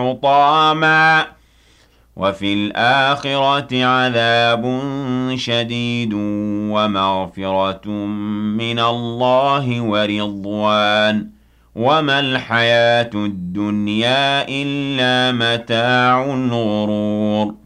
حطاما وفي الآخرة عذاب شديد ومغفرة من الله ورضوان وما الحياة الدنيا إلا متاع الغرور